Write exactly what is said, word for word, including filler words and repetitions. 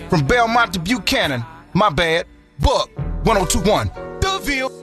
From Belmont to Buchanan, my bad. Buck, one oh two one. DeVille.